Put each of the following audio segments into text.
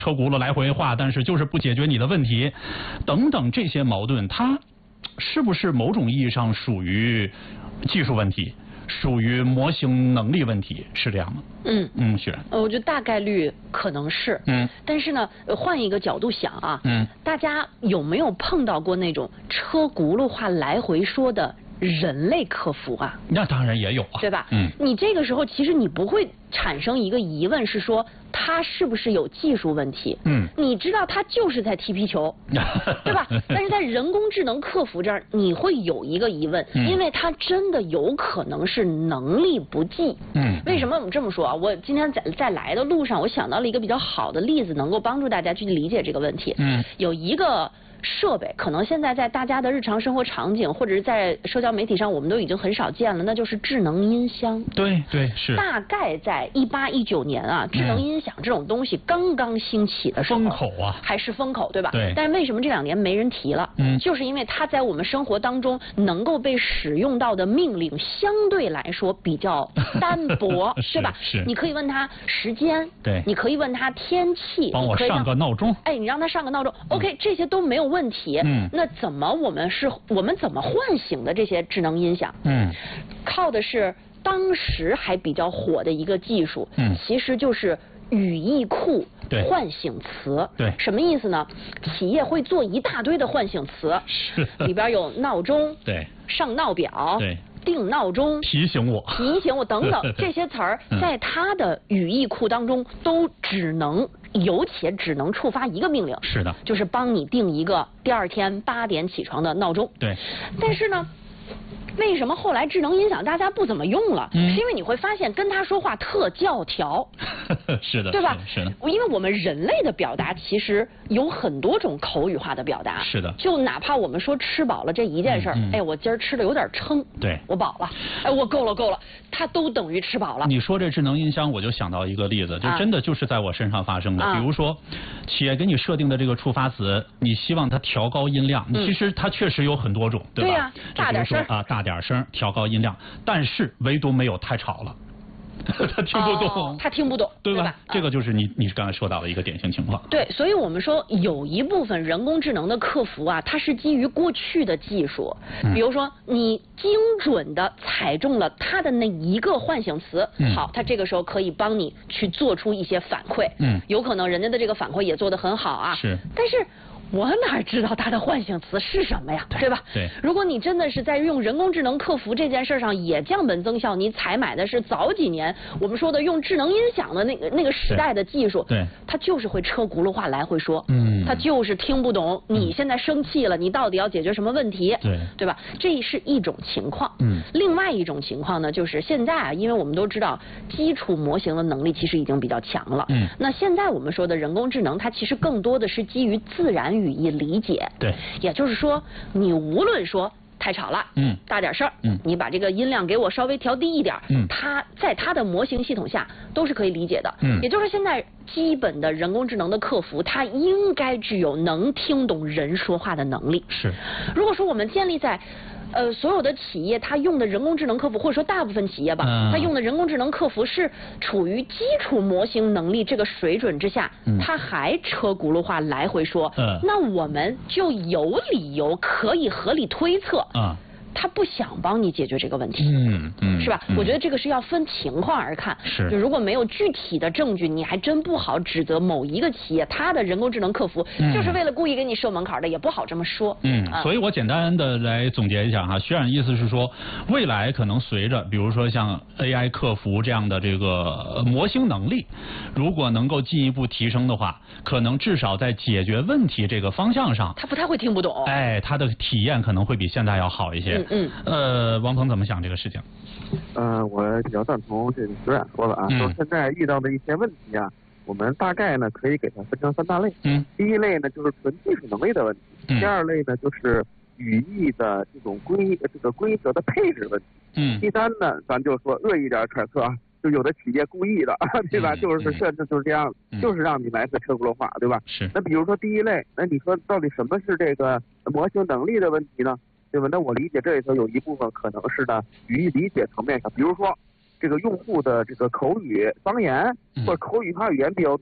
车轱辘来回画，但是就是不解决你的问题，等等这些矛盾，它是不是某种意义上属于技术问题？属于模型能力问题，是这样吗？雪然， 我觉得大概率可能是，但是呢，换一个角度想啊，大家有没有碰到过那种车轱辘话来回说的人类客服啊？ 那当然也有啊， 对吧？你这个时候其实你不会产生一个疑问，是说他是不是有技术问题？你知道他就是在踢皮球，对吧？但是在人工智能客服这儿，你会有一个疑问，因为他真的有可能是能力不济。为什么我们这么说啊？我今天在来的路上，我想到了一个比较好的例子，能够帮助大家去理解这个问题。有一个设备，可能现在在大家的日常生活场景，或者是在社交媒体上，我们都已经很少见了，那就是智能音箱。 对，是。 大概在18、19年啊，智能音响这种东西刚刚兴起的时候， 风口啊， 还是风口，对吧？ 对。 但是为什么这2年没人提了？就是因为它在我们生活当中能够被使用到的命令相对来说比较单薄，对吧？ 是。 你可以问他时间， 对， 你可以问他天气， 帮我上个闹钟。 你让他上个闹钟，OK，这些都没有问题。那我们怎么唤醒的这些智能音响？靠的是当时还比较火的一个技术，其实就是语义库唤醒词。 对， 什么意思呢？企业会做一大堆的唤醒词，里边有闹钟， 对， 上闹表， 对， 定闹钟， 提醒我等等这些词儿，在它的语义库当中都只能触发一个命令， 是的， 就是帮你定一个第2天8点起床的闹钟。 对， 但是呢，为什么后来智能音响大家不怎么用了？是因为你会发现跟他说话特教条。 是的， 对吧？ 是的， 因为我们人类的表达其实有很多种口语化的表达。 是的， 就哪怕我们说吃饱了这一件事儿，我今儿吃的有点撑， 对， 我饱了，我够了，它都等于吃饱了。 你说这智能音箱，我就想到一个例子，就真的就是在我身上发生的。比如说，企业给你设定的这个触发词，你希望它调高音量，其实它确实有很多种，对吧？ 对呀，大点声啊，大点声，调高音量，但是唯独没有太吵了。他听不懂， 他听不懂， 对吧？这个就是你刚才说到的一个典型情况。 对，所以我们说有一部分人工智能的客服啊，它是基于过去的技术，比如说你精准的踩中了它的那一个唤醒词，好，它这个时候可以帮你去做出一些反馈，有可能人家的这个反馈也做得很好啊，但是我哪知道它的唤醒词是什么呀，对吧？ 对。 如果你真的是在用人工智能客服这件事上也降本增效，你采买的是早几年我们说的用智能音响的那个时代的技术， 对， 它就是会车轱辘话来回说，它就是听不懂你现在生气了，你到底要解决什么问题，对吧？这是一种情况。另外一种情况呢，就是现在啊，因为我们都知道基础模型的能力其实已经比较强了，那现在我们说的人工智能，它其实更多的是基于自然语义理解， 对， 也就是说，你无论说太吵了，大点声，你把这个音量给我稍微调低一点，它在它的模型系统下都是可以理解的，也就是现在基本的人工智能的客服，它应该具有能听懂人说话的能力。 是， 如果说我们建立在所有的企业它用的人工智能客服，或者说大部分企业吧，它用的人工智能客服是处于基础模型能力这个水准之下，它还车轱辘话来回说，那我们就有理由可以合理推测，他不想帮你解决这个问题，是吧？我觉得这个是要分情况而看，就如果没有具体的证据，你还真不好指责某一个企业它的人工智能客服就是为了故意给你设门槛的，也不好这么说。 所以我简单的来总结一下哈，徐冉意思是说，未来可能随着比如说像 AI 客服这样的这个模型能力，如果能够进一步提升的话，可能至少在解决问题这个方向上， 他不太会听不懂， 他的体验可能会比现在要好一些。王鹏怎么想这个事情？ 我比较赞同这个徐冉说的啊，说现在遇到的一些问题啊，我们大概呢可以给它分成3大类。第一类呢就是纯技术能力的问题，第二类呢就是语义的这种规则的配置问题。第三呢，咱就说恶意点揣测啊，就有的企业故意的，对吧？就是设置就是这样，就是让你来个车轱辘话，对吧？ 是。 那比如说第一类，那你说到底什么是这个模型能力的问题呢？对吧？那我理解这里头有一部分可能是呢语义理解层面上，比如说这个用户的这个口语方言或者口语化语言比较多，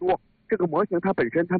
这个模型它本身它